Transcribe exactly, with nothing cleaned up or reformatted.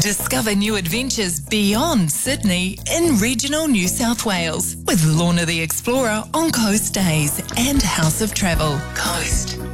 Discover new adventures beyond Sydney in regional New South Wales with Lorna the Explorer on Coast Days and House of Travel. Coast.